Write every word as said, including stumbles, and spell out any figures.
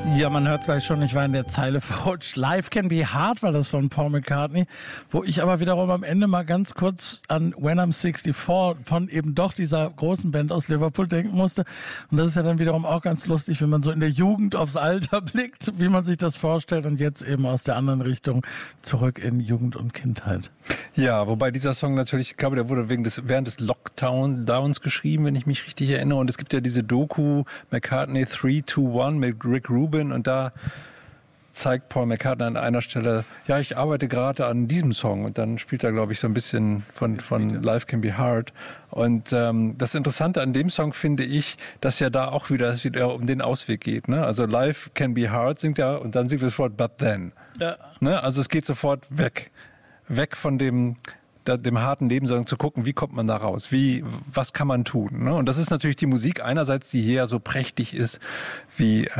Ja, man hört es gleich schon, ich war in der Zeile verrutscht. Life Can Be Hard war das von Paul McCartney, wo ich aber wiederum am Ende mal ganz kurz an When I'm sixty-four von eben doch dieser großen Band aus Liverpool denken musste. Und das ist ja dann wiederum auch ganz lustig, wenn man so in der Jugend aufs Alter blickt, wie man sich das vorstellt und jetzt eben aus der anderen Richtung zurück in Jugend und Kindheit. Ja, wobei dieser Song natürlich, ich glaube, der wurde wegen des, während des Lockdowns geschrieben, wenn ich mich richtig erinnere. Und es gibt ja diese Doku McCartney three two one mit Rick Rubin. Und da zeigt Paul McCartney an einer Stelle, ja, ich arbeite gerade an diesem Song. Und dann spielt er, glaube ich, so ein bisschen von, von Life Can Be Hard. Und ähm, das Interessante an dem Song finde ich, dass ja da auch wieder es wieder um den Ausweg geht. Ne? Also Life Can Be Hard singt er und dann singt er sofort But Then. Ja. Ne? Also es geht sofort weg. Weg von dem... dem harten Leben, sondern zu gucken, wie kommt man da raus? Wie, was kann man tun? Ne? Und das ist natürlich die Musik einerseits, die hier so prächtig ist, wie